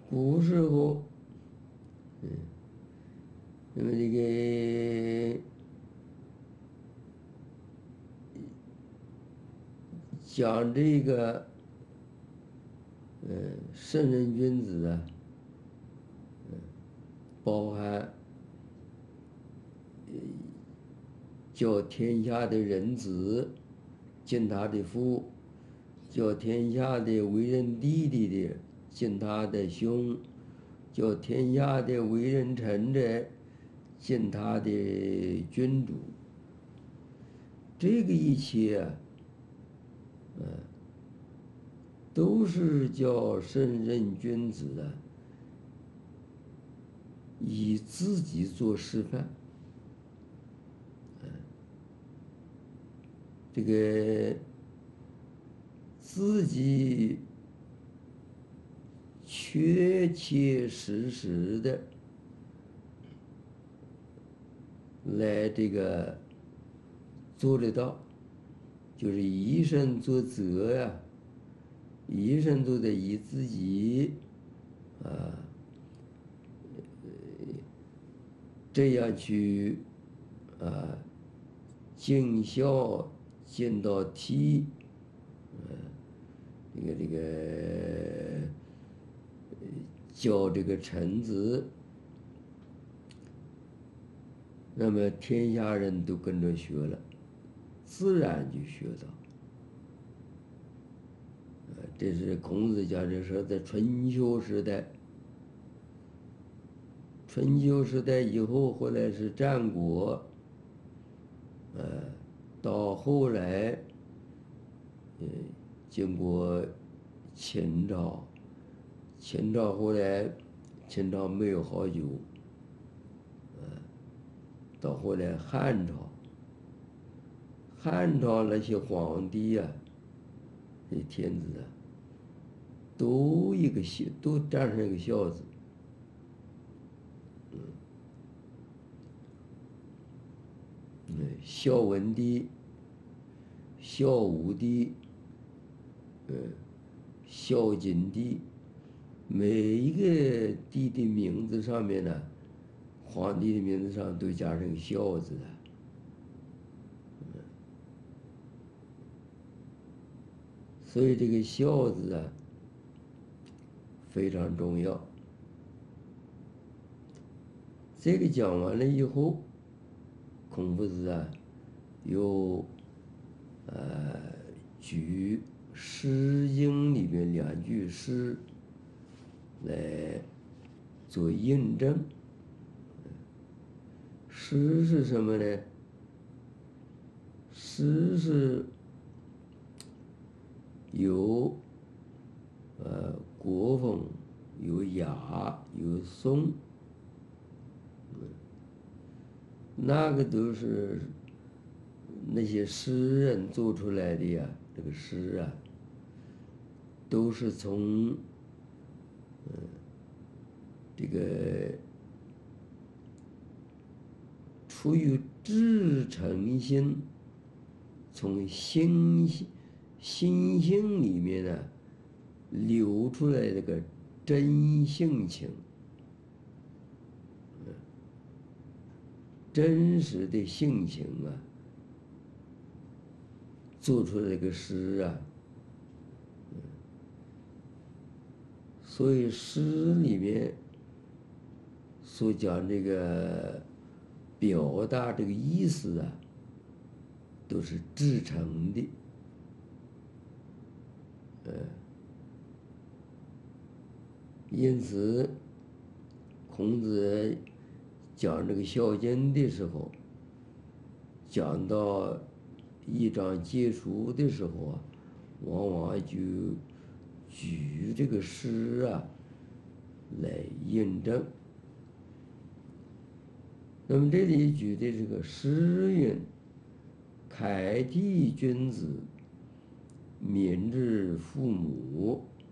古时候，那么这个讲这个，圣人君子啊，包含叫天下的人子敬他的父，叫天下的为人弟弟的敬他的兄，叫天下的为人臣的敬他的君主。这个一切啊，都是叫圣人君子啊，以自己做示范。这个自己确切实实的来这个做得到，就是以身作则呀，以身作则，以自己这样去尽孝尽到体，这个教这个臣子，那么天下人都跟着学了，自然就学到。这是孔子讲的说，在春秋时代，春秋时代以后，后来是战国，到后来，经过秦朝，秦朝后来，秦朝没有好久，到后来汉朝，汉朝那些皇帝呀，这天子啊，都沾上一个孝字。孝文帝、孝武帝、孝景帝，每一个帝的名字上面呢，皇帝的名字上都加上孝字的。所以这个孝字啊，非常重要。这个讲完了以后，孔夫子啊，又举《诗经》里面2句诗来做印证。诗是什么呢？诗是有国风，有雅，有颂，那个都是那些诗人做出来的呀。这个诗啊，都是从这个出于至诚心，从心性里面呢流出来这个真性情，真实的性情啊，做出来这个诗啊。所以诗里面所讲这个表达这个意思啊，都是至诚的。因此孔子讲这个《孝经》的时候，讲到一章结束的时候啊，往往就举这个诗啊来印证。那么这里举的这个诗云：“楷悌君子，民之父母。